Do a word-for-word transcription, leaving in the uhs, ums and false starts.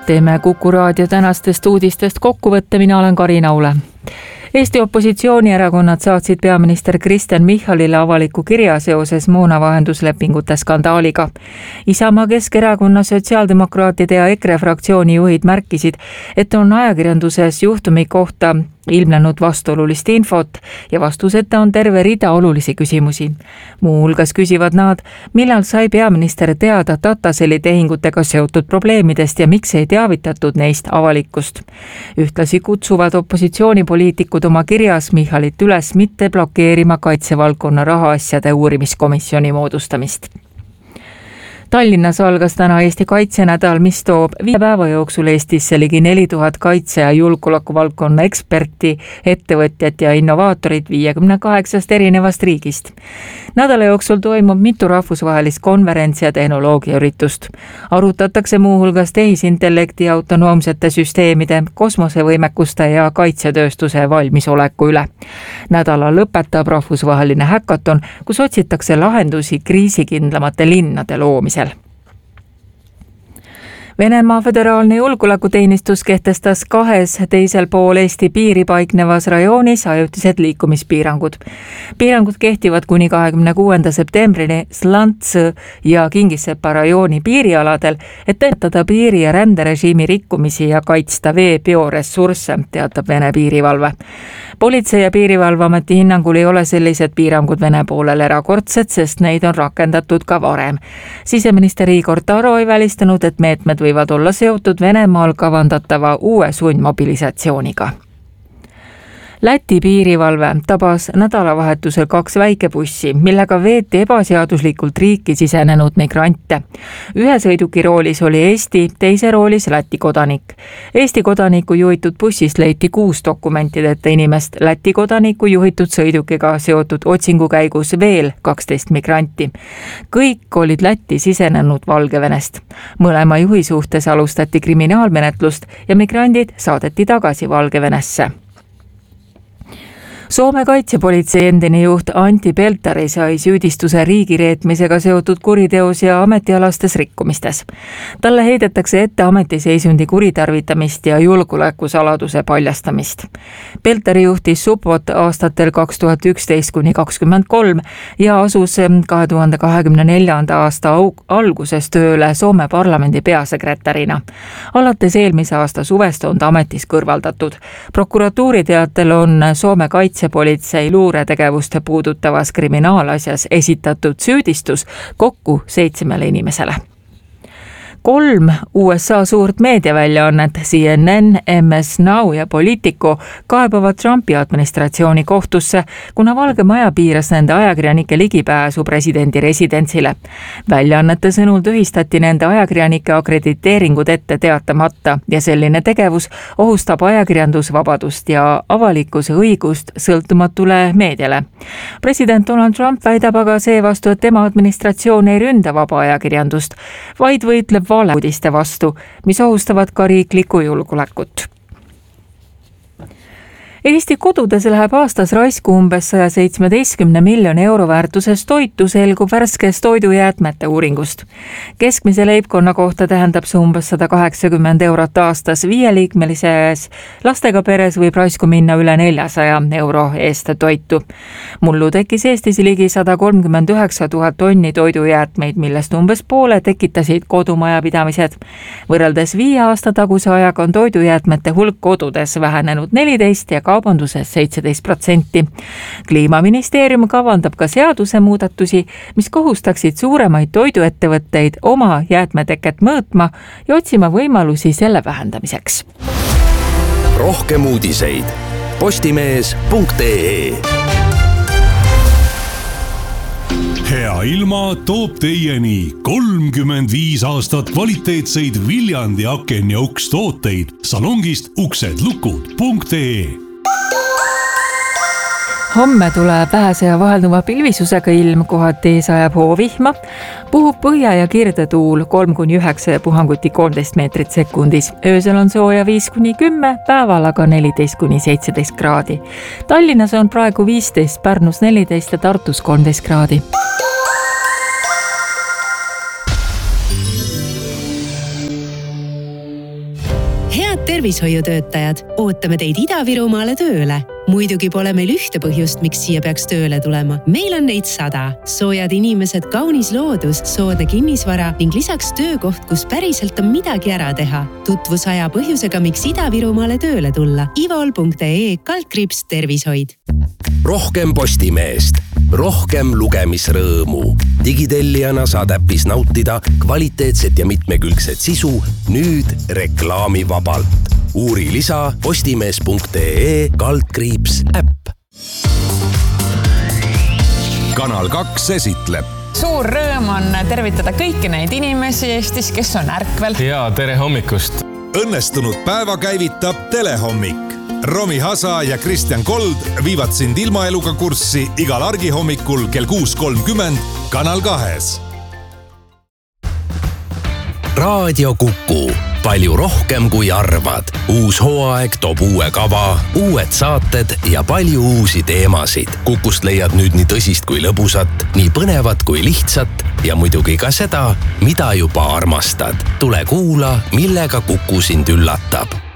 Teeme Kuku Raadio tänastest uudistest kokkuvõtte, mina olen Karin Aule. Eesti opositsioonierakonnad saatsid peaminister Kristen Michalile avaliku kirja seoses moonavahenduslepingute skandaaliga. Isamaa, Keskerakonna, Sotsiaaldemokraatide ja EKRE fraktsiooni juhid märkisid, et on ajakirjanduses juhtumi kohta ilmnenud vastuolulist infot ja vastuseta on terve rida olulisi küsimusi. Muu hulgas küsivad nad, millal sai peaminister teada Tataseli tehingutega seotud probleemidest ja miks ei teavitatud neist avalikkust. Ühtlasi kutsuvad opositsioonipoliitikud oma kirjas Michalit üles mitte blokeerima kaitsevaldkonna rahaasjade uurimiskomisjoni moodustamist. Tallinnas algas täna Eesti kaitsenädal, mis toob viie päeva jooksul Eestisse ligi neli tuhat kaitse- ja julgeolekuvaldkonna eksperti, ettevõtjat ja innovaatorit viiekümne kaheksast erinevast riigist. Nädala jooksul toimub mitu rahvusvahelist konverentsi ja tehnoloogiaüritust. Arutatakse muu hulgas tehisintellekti, autonoomsete süsteemide, kosmosevõimekuste ja kaitsetööstuse valmisoleku üle. Nädala lõpetab rahvusvaheline häkaton, kus otsitakse lahendusi kriisikindlamate linnade loomisel. Venemaa föderaalne julgeolekuteenistus kehtestas kahes teisel pool Eesti piiri paiknevas rajoonis ajutised liikumispiirangud. Piirangud kehtivad kuni kahekümne kuuenda septembrini Slants ja Kingisepa rajooni piirialadel, et ennetada piiri- ja ränderežiimi rikkumisi ja kaitsta vee bioressursse, teatab Vene piirivalve. Politsei- ja piirivalveameti hinnangul ei ole sellised piirangud Vene poolel erakordsed, sest neid on rakendatud ka varem. Siseminister Igor Taro ei välistanud, et meetmed võivad olla seotud Venemaal kavandatava uue sundmobilisatsiooniga. Läti piirivalve tabas nädalavahetusel kaks väikebussi, millega veeti ebaseaduslikult riiki sisenenud migrante. Ühe sõiduki roolis oli Eesti, teise roolis Läti kodanik. Eesti kodaniku juhitud bussist leiti kuus dokumentideta inimest, Läti kodaniku juhitud sõidukiga seotud otsingu käigus veel kaksteist migranti. Kõik olid Lätti sisenenud Valgevenest. Mõlema juhi suhtes alustati kriminaalmenetlust ja migrandid saadeti tagasi Valgevenesse. Soome kaitsepolitsei endine juht Antti Peltari sai süüdistuse riigireetmisega seotud kuriteos ja ametialastes rikkumistes. Talle heidetakse ette ametiseisundi kuritarvitamist ja julgeolekusaladuse paljastamist. Peltari juhtis Supot aastatel kaks tuhat üksteist kuni kakskümmend kolm ja asus kahe tuhande kahekümne neljanda aasta alguses tööle Soome parlamendi peasekretärina. Alates eelmise aasta suvest on ta ametis kõrvaldatud. Prokuratuuri teatel on Soome kaitse politsei luuretegevuste puudutavas kriminaalasjas esitatud süüdistus kokku seitsmele inimesele. Kolm U S A suurt meediaväljaannet C N N, M S Now ja Politico kaebavad Trumpi administratsiooni kohtusse, kuna Valge Maja piiras nende ajakirjanike ligipääsu presidendi residentsile. Väljaannete sõnul tühistati nende ajakirjanike akrediteeringud ette teatamata ja selline tegevus ohustab ajakirjandusvabadust ja avalikkuse õigust sõltumatule meediale. President Donald Trump väidab aga seevastu, et tema administratsioon ei ründa vaba ajakirjandust, vaid võitleb valeuudiste vastu, mis ohustavad ka riiklikku julgeolekut. Eesti kodudes läheb aastas raisku umbes saja seitsmeteistkümne miljoni euro väärtuses toitu, selgub värskes toidujäätmete uuringust. Keskmise leibkonna kohta tähendab see umbes sada kaheksakümmend eurot aastas, viieliikmelises lastega peres võib raisku minna üle neljasaja euro eest toitu. Mullu tekkis Eestis ligi sada kolmkümmend üheksa tuhat tonni toidujäätmeid, millest umbes poole tekitasid kodumajapidamised. Võrreldes viie aasta taguse ajaga on toidujäätmete hulk kodudes vähenenud neliteist ja kaubanduses seitseteist protsenti. Kliimaministeerium kavandab ka seadusemuudatusi, mis kohustaksid suuremaid toiduettevõtteid oma jäätmeteket mõõtma ja otsima võimalusi selle vähendamiseks. Rohkem uudiseid postimees punkt ee. Hea ilma toob teieni kolmkümmend viis aastat kvaliteetseid Viljandi aken- ja ukstooteid salongist uksedlukud punkt ee. Homme tuleb vähese ja vahelduva pilvisusega ilm, kohati sajab hoovihma, puhub põhja- ja kirdetuul kolm kuni üheksa ja puhanguti kolmteist meetrit sekundis. Öösel on sooja viis kuni kümme, päeval aga neliteist kuni seitseteist kraadi. Tallinnas on praegu viisteist, Pärnus neliteist ja Tartus kolmteist kraadi. head tervishoiutöötajad, ootame teid Ida-Virumaale tööle. Muidugi pole meil ühte põhjust, miks siia peaks tööle tulema. Meil on neid sada. Soojad inimesed, kaunis loodus, soodne kinnisvara ning lisaks töökoht, kus päriselt on midagi ära teha. Tutvus aja põhjusega, miks Ida-Virumaale tööle tulla. ivol punkt ee kaldkriips tervishoid. Rohkem Postimeest, rohkem lugemisrõõmu. Digitellijana saad äpis nautida kvaliteetset ja mitmekülgset sisu nüüd reklaamivabalt. Uuri lisa postimees punkt ee kaldkriips äpp. Kanal kaks esitleb. Suur rõõm on tervitada kõiki neid inimesi Eestis, kes on ärkvel. Ja tere hommikust. Õnnestunud päeva käivitab Telehommik. Romi Hasa ja Kristjan Kold viivad sind ilmaeluga kurssi igal argihommikul kell kuus kolmkümmend Kanal kahes. Raadio Kuku. Palju rohkem kui arvad. Uus hooaeg toob uue kava, uued saated ja palju uusi teemasid. Kukust leiad nüüd nii tõsist kui lõbusat, nii põnevat kui lihtsat ja muidugi ka seda, mida juba armastad. Tule kuula, millega Kuku sind üllatab.